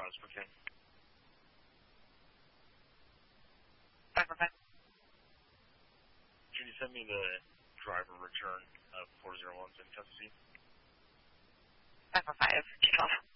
miles per King. 545. Can you send me the driver return of 401 in Tennessee? 545, 212.